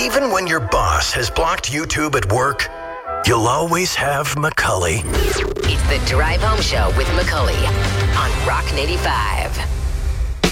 Even when your boss has blocked YouTube at work, you'll always have McCully. It's the Drive Home Show with McCully on Rock 95.